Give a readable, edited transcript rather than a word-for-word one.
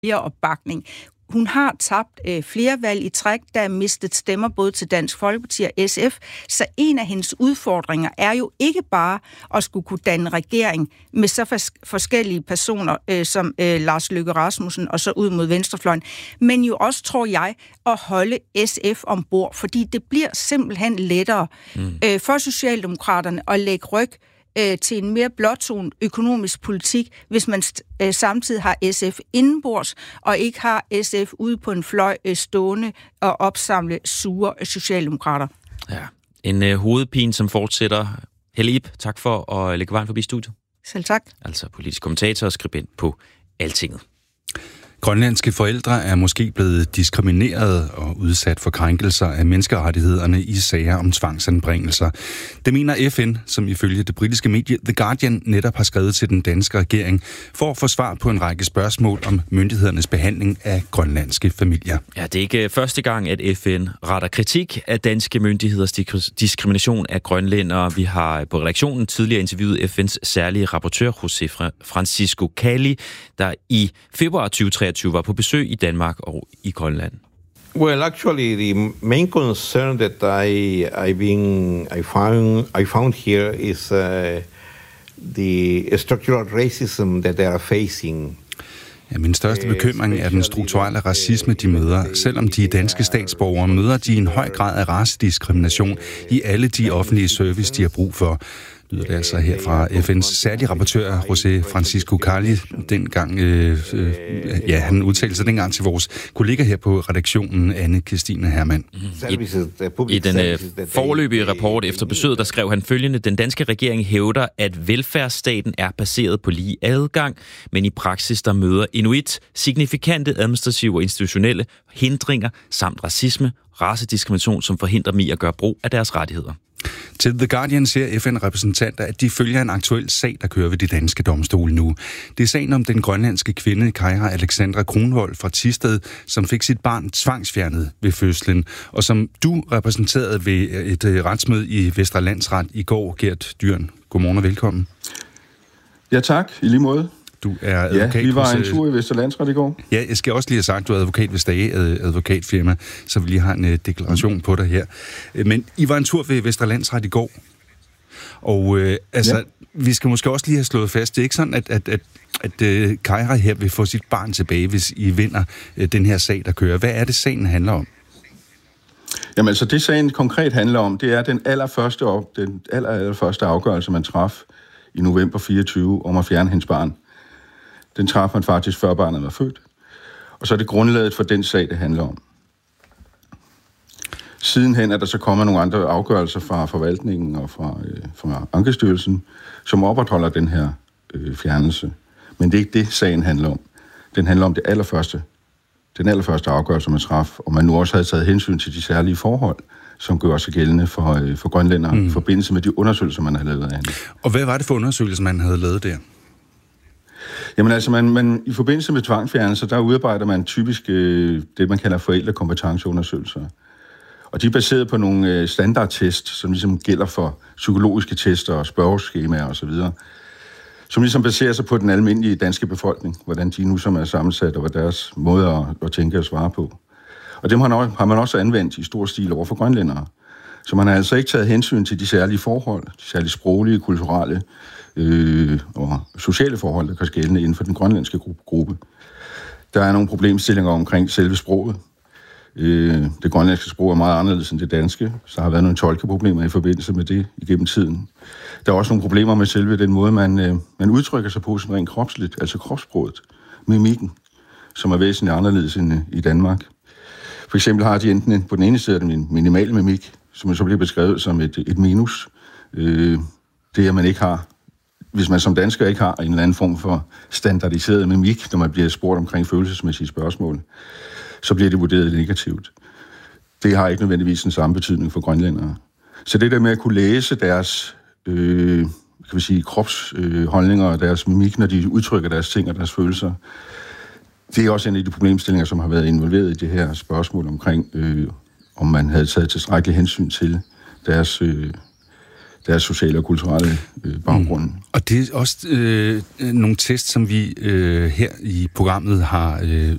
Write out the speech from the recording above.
opbakning. Hun har tabt flere valg i træk, der er mistet stemmer både til Dansk Folkeparti og SF, så en af hendes udfordringer er jo ikke bare at skulle kunne danne regering med så forskellige personer som Lars Løkke Rasmussen og så ud mod venstrefløjen, men jo også, tror jeg, at holde SF ombord, fordi det bliver simpelthen lettere for Socialdemokraterne at lægge ryg til en mere blåtonet økonomisk politik, hvis man samtidig har SF indenbords, og ikke har SF ude på en fløj stående og opsamle sure socialdemokrater. Ja, en hovedpine, som fortsætter. Helle Ib, tak for at lægge vejen forbi studiet. Selv tak. Altså politisk kommentator og skribent på Altinget. Grønlandske forældre er måske blevet diskrimineret og udsat for krænkelser af menneskerettighederne i sager om tvangsanbringelser. Det mener FN, som ifølge det britiske medie The Guardian netop har skrevet til den danske regering, for at få svar på en række spørgsmål om myndighedernes behandling af grønlandske familier. Ja, det er ikke første gang, at FN retter kritik af danske myndigheders diskrimination af grønlændere. Vi har på redaktionen tidligere interviewet FN's særlige rapportør, José Francisco Cali, der i februar 2023 var på besøg i Danmark og i Grønland. Well, actually, the main concern that I found here is the structural racism that they are facing. Ja, min største bekymring er den strukturelle racisme, de møder. Selvom de er danske statsborgere, møder de en høj grad af racediskrimination i alle de offentlige service, de har brug for. Lyder det altså her fra FN's særlige rapportør, José Francisco Cali, dengang, han udtalte sig dengang til vores kollega her på redaktionen, Anne-Kristine Hermann. I den foreløbige rapport efter besøget, der skrev han følgende: Den danske regering hævder, at velfærdsstaten er baseret på lige adgang, men i praksis der møder inuit signifikante administrative og institutionelle hindringer samt racisme, racediskrimination, som forhindrer dem i at gøre brug af deres rettigheder. Til The Guardian siger FN-repræsentanter, at de følger en aktuel sag, der kører ved de danske domstole nu. Det er sagen om den grønlandske kvinde, Kajra Alexandra Kronvold fra Thisted, som fik sit barn tvangsfjernet ved fødslen, og som du repræsenterede ved et retsmøde i Vestre Landsret i går, Gert Dyrn. Godmorgen og velkommen. Ja, tak. I lige måde. Du er advokat. Ja, vi var en tur i Vestre Landsret i går. Ja, jeg skal også lige have sagt, at du er advokat ved Stage advokatfirma, så vi lige har en deklaration på dig her. Men I var en tur ved Vestre Landsret i går, og vi skal måske også lige have slået fast, det er ikke sådan, at Kajra her vil få sit barn tilbage, hvis I vinder den her sag, der kører. Hvad er det, sagen handler om? Jamen altså, det sagen konkret handler om, det er den allerførste afgørelse, man traf i november 24 om at fjerne hendes barn. Den traf man faktisk før barnet var født. Og så er det grundlaget for den sag, det handler om. Sidenhen er der så kommet nogle andre afgørelser fra forvaltningen og fra Ankestyrelsen, som opretholder den her fjernelse. Men det er ikke det, sagen handler om. Den handler om den allerførste afgørelse, man traf, og man nu også havde taget hensyn til de særlige forhold, som gør sig gældende for grønlændere i forbindelse med de undersøgelser, man har lavet af hende. Og hvad var det for undersøgelser, man havde lavet der? Jamen altså, man i forbindelse med tvangsfjernelse, der udarbejder man typisk det, man kalder forældrekompetenceundersøgelser. Og de er baseret på nogle standardtest, som ligesom gælder for psykologiske tester og spørgeskemaer osv., som ligesom baserer sig på den almindelige danske befolkning, hvordan de nu som er sammensat, og hvad deres måde at tænke og svare på. Og dem har man også anvendt i stor stil over for grønlændere. Så man har altså ikke taget hensyn til de særlige forhold, de særlige sproglige, kulturelle og sociale forhold, der kan gældende inden for den grønlandske gruppe. Der er nogle problemstillinger omkring selve sproget. Det grønlandske sprog er meget anderledes end det danske, så der har været nogle tolkeproblemer i forbindelse med det igennem tiden. Der er også nogle problemer med selve den måde, man udtrykker sig på som rent kropsligt, altså kropssproget, mimikken, som er væsentligt anderledes end i Danmark. For eksempel har de enten på den ene side den minimale mimik, som så bliver beskrevet som et minus. Det at man ikke har, hvis man som dansker ikke har en eller anden form for standardiseret mimik, når man bliver spurgt omkring følelsesmæssige spørgsmål, så bliver det vurderet negativt. Det har ikke nødvendigvis den samme betydning for grønlændere. Så det der med at kunne læse deres kropsholdninger og deres mimik, når de udtrykker deres ting og deres følelser, det er også en af de problemstillinger, som har været involveret i det her spørgsmål omkring, om man havde taget tilstrækkelig hensyn til deres sociale og kulturelle baggrund. Og det er også nogle test, som vi her i programmet har